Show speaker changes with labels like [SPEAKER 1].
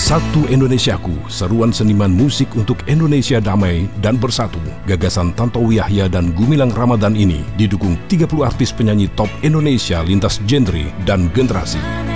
[SPEAKER 1] Satu Indonesiaku, seruan seniman musik untuk Indonesia damai dan bersatu. Gagasan Tantowi Yahya dan Gumilang Ramadan ini didukung 30 artis penyanyi top Indonesia lintas genre dan generasi.